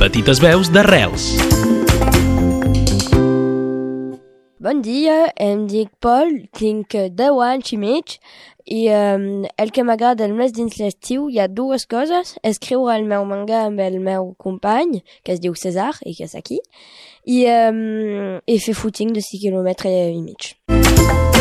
Petites veus d'arrels. Bon dia, em dic Pol, tinc 10 anys i mig i el que m'agrada més dins l'estiu hi ha dues coses: escriure el meu manga amb el meu company, que es diu César i que és aquí, i fer footing de 6 quilòmetres i mig.